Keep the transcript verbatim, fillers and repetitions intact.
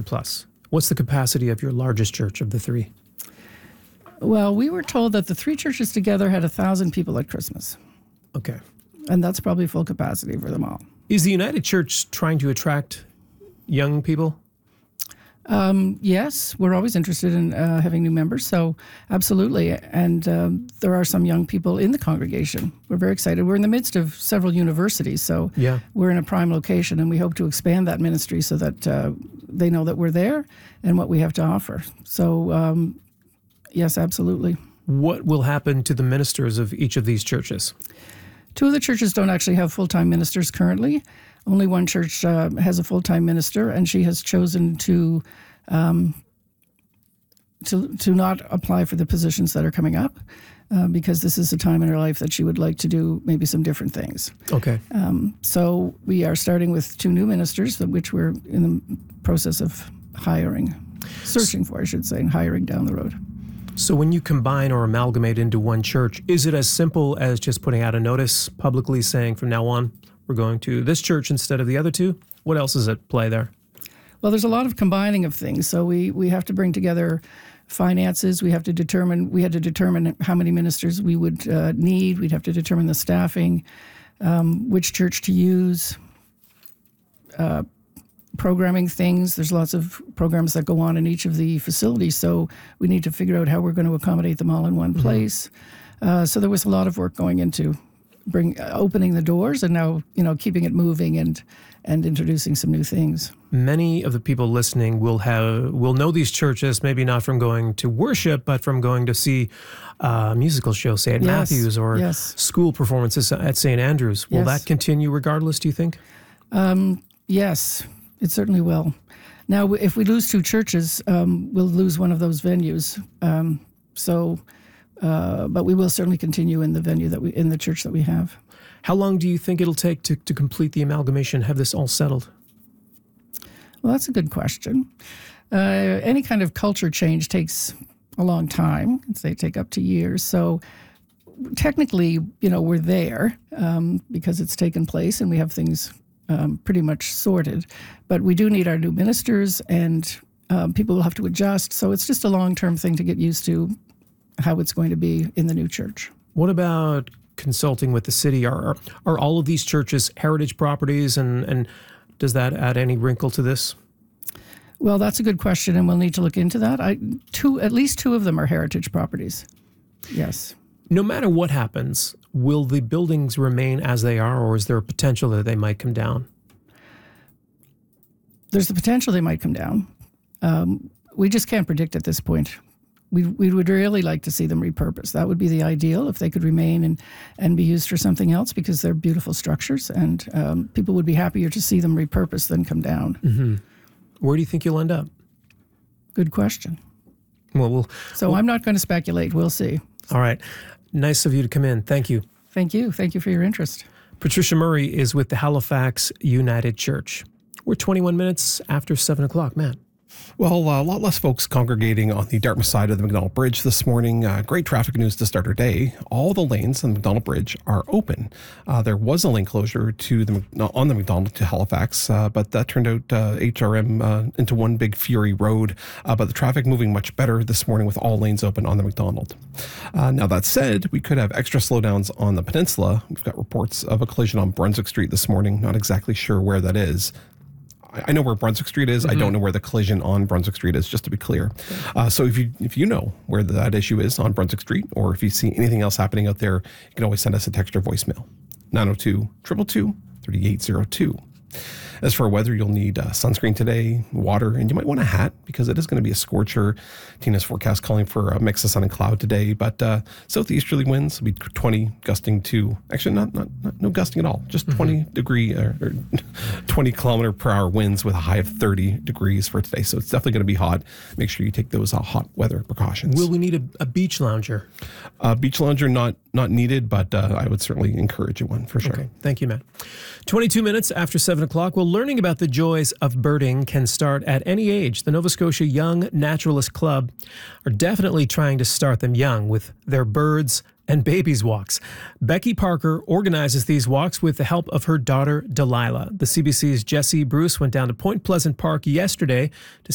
plus. What's the capacity of your largest church of the three? Well, we were told that the three churches together had one thousand people at Christmas. Okay. And that's probably full capacity for them all. Is the United Church trying to attract young people? Um, yes, we're always interested in uh, having new members, so absolutely. And um, there are some young people in the congregation. We're very excited. We're in the midst of several universities, so yeah. we're in a prime location, and we hope to expand that ministry so that uh, they know that we're there and what we have to offer. So, um, yes, absolutely. What will happen to the ministers of each of these churches? Two of the churches don't actually have full-time ministers currently. Only one church uh, has a full-time minister, and she has chosen to um, to to not apply for the positions that are coming up uh, because this is a time in her life that she would like to do maybe some different things. Okay. Um, so we are starting with two new ministers, which we're in the process of hiring, searching for, I should say, and hiring down the road. So when you combine or amalgamate into one church, is it as simple as just putting out a notice publicly saying from now on, we're going to this church instead of the other two? What else is at play there? Well, there's a lot of combining of things. So we, we have to bring together finances. We have to determine, we had to determine how many ministers we would uh, need. We'd have to determine the staffing, um, which church to use, uh, programming things. There's lots of programs that go on in each of the facilities. So we need to figure out how we're going to accommodate them all in one place. Mm-hmm. Uh, so there was a lot of work going into bring uh, opening the doors and now, you know, keeping it moving and and introducing some new things. Many of the people listening will have will know these churches, maybe not from going to worship, but from going to see a musical show, say at yes. Matthews, or yes. school performances at Saint Andrews. Will yes. that continue regardless, do you think? Um, yes, it certainly will. Now, if we lose two churches, um, we'll lose one of those venues. Um, so, uh, but we will certainly continue in the venue that we in the church that we have. How long do you think it'll take to, to complete the amalgamation, have this all settled? Well, that's a good question. Uh, any kind of culture change takes a long time. They take up to years. So technically, you know, we're there um, because it's taken place and we have things um, pretty much sorted. But we do need our new ministers and um, people will have to adjust. So it's just a long-term thing to get used to how it's going to be in the new church. What about consulting with the city? Are are all of these churches heritage properties, and, and does that add any wrinkle to this? Well, that's a good question, and we'll need to look into that. I, two, at least two of them are heritage properties. Yes. No matter what happens, will the buildings remain as they are, or is there a potential that they might come down? There's the potential they might come down. Um, we just can't predict at this point. We we would really like to see them repurposed. That would be the ideal, if they could remain and, and be used for something else, because they're beautiful structures, and um, people would be happier to see them repurposed than come down. Mm-hmm. Where do you think you'll end up? Good question. Well, we'll So we'll, I'm not going to speculate. We'll see. All right. Nice of you to come in. Thank you. Thank you. Thank you for your interest. Patricia Murray is with the Halifax United Church. We're twenty-one minutes after seven o'clock. Matt. Well, a lot less folks congregating on the Dartmouth side of the Macdonald Bridge this morning. Uh, great traffic news to start our day. All the lanes on the Macdonald Bridge are open. Uh, there was a lane closure to the on the Macdonald to Halifax, uh, but that turned out uh, H R M uh, into one big fury road. Uh, but the traffic moving much better this morning with all lanes open on the Macdonald. Uh, now, that said, we could have extra slowdowns on the peninsula. We've got reports of a collision on Brunswick Street this morning. Not exactly sure where that is. I know where Brunswick Street is. Mm-hmm. I don't know where the collision on Brunswick Street is, just to be clear. Uh, so if you if you know where that issue is on Brunswick Street, or if you see anything else happening out there, you can always send us a text or voicemail, nine oh two, two two two, three eight oh two. As for weather, you'll need uh, sunscreen today, water, and you might want a hat because it is going to be a scorcher. Tina's forecast calling for a mix of sun and cloud today, but uh, southeasterly winds will be twenty, gusting to, actually not, not, not no gusting at all, just mm-hmm. twenty degree or, or twenty kilometer per hour winds with a high of thirty degrees for today. So it's definitely going to be hot. Make sure you take those uh, hot weather precautions. Will we need a, a beach lounger? A beach lounger, not not needed, but uh, I would certainly encourage you one for sure. Okay, thank you, Matt. twenty-two minutes after seven o'clock. Well, learning about the joys of birding can start at any age. The Nova Scotia Young Naturalist Club are definitely trying to start them young with their birds and babies walks. Becky Parker organizes these walks with the help of her daughter, Delilah. The C B C's Jesse Bruce went down to Point Pleasant Park yesterday to